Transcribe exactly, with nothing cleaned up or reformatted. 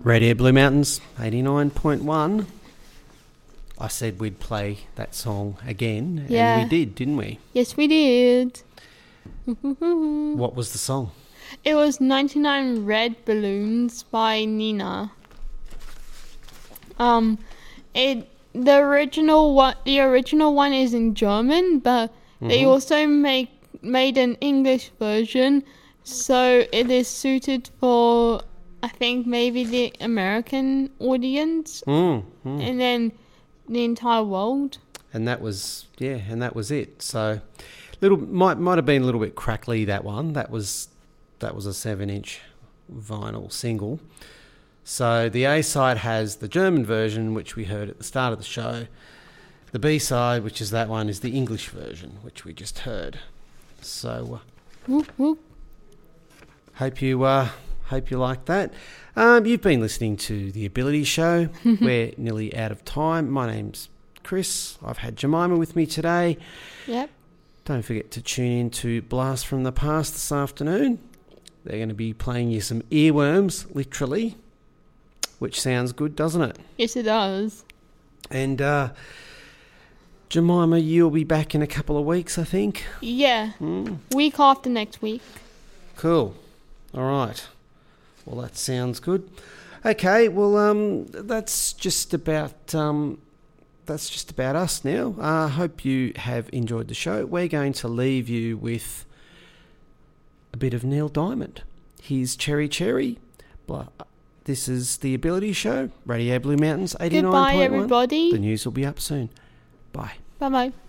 Radio Blue Mountains, eighty-nine point one. I said we'd play that song again, Yeah. and we did, didn't we? Yes, we did. What was the song? It was ninety-nine Red Balloons by Nina. Um, it the original what the original one is in German, but mm-hmm. they also make made an English version, so it is suited for I think maybe the American audience, mm, mm. and then the entire world. And that was yeah, and that was it. So, little might might have been a little bit crackly, that one. That was that was a seven-inch vinyl single. So the A side has the German version, which we heard at the start of the show. The B side, which is that one, is the English version, which we just heard. So, uh, whoop, whoop. hope you uh, hope you like that. Um, you've been listening to The Ability Show. We're nearly out of time. My name's Chris. I've had Jemima with me today. Yep. Don't forget to tune in to Blast from the Past this afternoon. They're going to be playing you some earworms, literally, which sounds good, doesn't it? Yes, it does. And uh, Jemima, you'll be back in a couple of weeks, I think. Yeah. Mm. Week after next week. Cool. All right. Well, that sounds good. Okay. Well, um, that's just about um, that's just about us now. I uh, hope you have enjoyed the show. We're going to leave you with a bit of Neil Diamond. Here's Cherry Cherry. Blah. This is The Ability Show, Radio Blue Mountains, eighty-nine point one. Goodbye, everybody. The news will be up soon. Bye. Bye-bye.